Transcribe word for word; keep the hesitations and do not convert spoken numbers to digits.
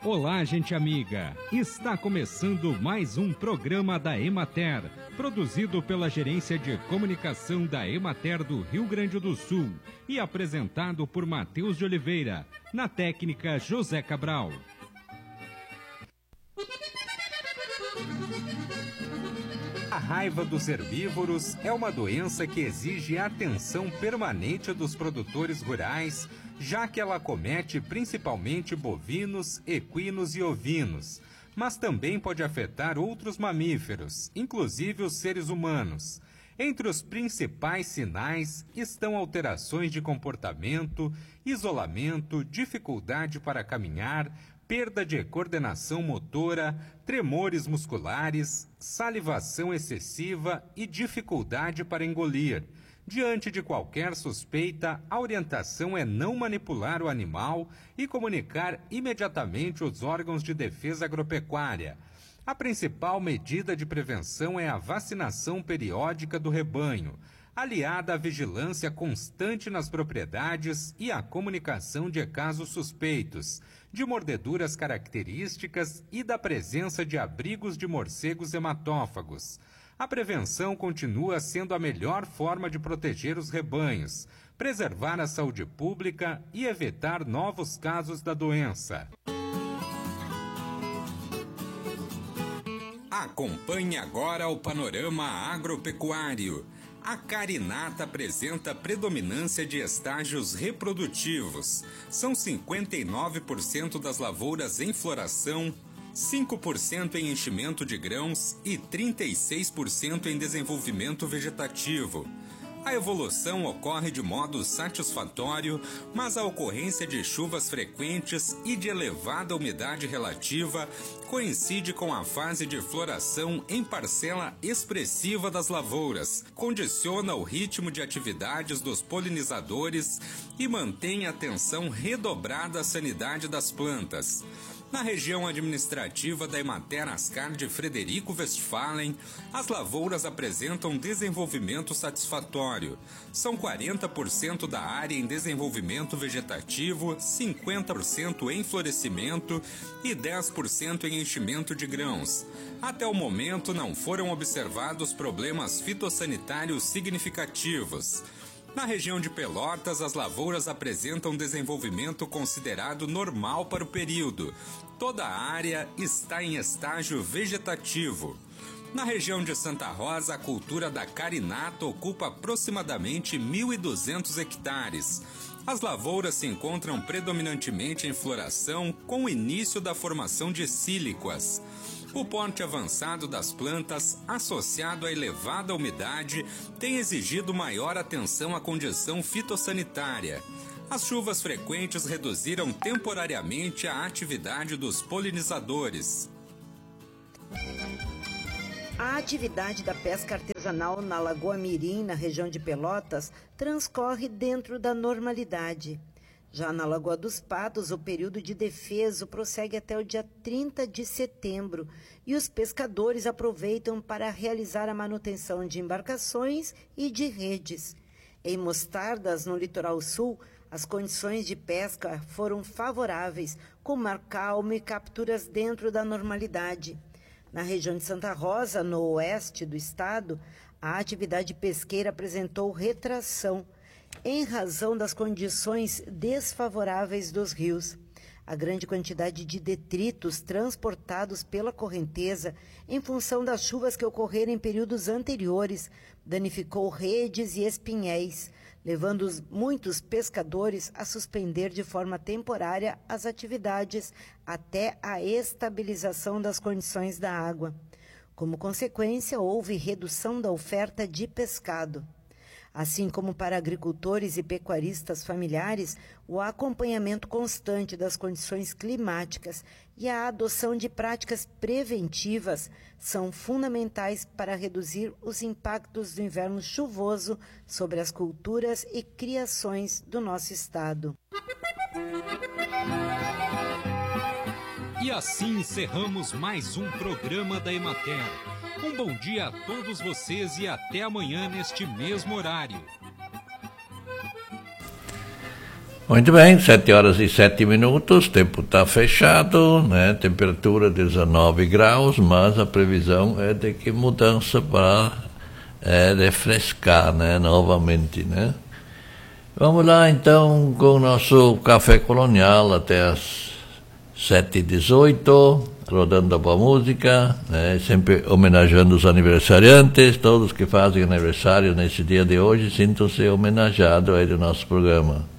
Olá, gente amiga! Está começando mais um programa da Emater, produzido pela Gerência de Comunicação da Emater do Rio Grande do Sul e apresentado por Matheus de Oliveira, na técnica José Cabral. A raiva dos herbívoros é uma doença que exige atenção permanente dos produtores rurais, já que ela acomete principalmente bovinos, equinos e ovinos, mas também pode afetar outros mamíferos, inclusive os seres humanos. Entre os principais sinais estão alterações de comportamento, isolamento, dificuldade para caminhar, perda de coordenação motora, tremores musculares, salivação excessiva e dificuldade para engolir. Diante de qualquer suspeita, a orientação é não manipular o animal e comunicar imediatamente os órgãos de defesa agropecuária. A principal medida de prevenção é a vacinação periódica do rebanho, aliada à vigilância constante nas propriedades e à comunicação de casos suspeitos, de mordeduras características e da presença de abrigos de morcegos hematófagos. A prevenção continua sendo a melhor forma de proteger os rebanhos, preservar a saúde pública e evitar novos casos da doença. Acompanhe agora o panorama agropecuário. A carinata apresenta predominância de estágios reprodutivos. São cinquenta e nove por cento das lavouras em floração, cinco por cento em enchimento de grãos e trinta e seis por cento em desenvolvimento vegetativo. A evolução ocorre de modo satisfatório, mas a ocorrência de chuvas frequentes e de elevada umidade relativa coincide com a fase de floração em parcela expressiva das lavouras, condiciona o ritmo de atividades dos polinizadores e mantém a atenção redobrada à sanidade das plantas. Na região administrativa da Emater Ascar de Frederico Westphalen, as lavouras apresentam desenvolvimento satisfatório. São quarenta por cento da área em desenvolvimento vegetativo, cinquenta por cento em florescimento e dez por cento em enchimento de grãos. Até o momento não foram observados problemas fitossanitários significativos. Na região de Pelotas, as lavouras apresentam desenvolvimento considerado normal para o período. Toda a área está em estágio vegetativo. Na região de Santa Rosa, a cultura da carinata ocupa aproximadamente mil e duzentos hectares. As lavouras se encontram predominantemente em floração, com o início da formação de síliquas. O porte avançado das plantas, associado à elevada umidade, tem exigido maior atenção à condição fitossanitária. As chuvas frequentes reduziram temporariamente a atividade dos polinizadores. A atividade da pesca artesanal na Lagoa Mirim, na região de Pelotas, transcorre dentro da normalidade. Já na Lagoa dos Patos, o período de defeso prossegue até o dia trinta de setembro e os pescadores aproveitam para realizar a manutenção de embarcações e de redes. Em Mostardas, no litoral sul, as condições de pesca foram favoráveis, com mar calmo e capturas dentro da normalidade. Na região de Santa Rosa, no oeste do estado, a atividade pesqueira apresentou retração, em razão das condições desfavoráveis dos rios. A grande quantidade de detritos transportados pela correnteza em função das chuvas que ocorreram em períodos anteriores danificou redes e espinhéis, levando muitos pescadores a suspender de forma temporária as atividades até a estabilização das condições da água. Como consequência, houve redução da oferta de pescado. Assim como para agricultores e pecuaristas familiares, o acompanhamento constante das condições climáticas e a adoção de práticas preventivas são fundamentais para reduzir os impactos do inverno chuvoso sobre as culturas e criações do nosso estado. E assim encerramos mais um programa da Emater. Um bom dia a todos vocês e até amanhã neste mesmo horário. Muito bem, sete horas e sete minutos, tempo está fechado, né? Temperatura dezenove graus, mas a previsão é de que mudança para é, refrescar, né? Novamente, né? Vamos lá então com o nosso Café Colonial até as sete e dezoito, rodando a boa música, né? Sempre homenageando os aniversariantes, todos que fazem aniversário nesse dia de hoje, sintam-se homenageados aí do nosso programa.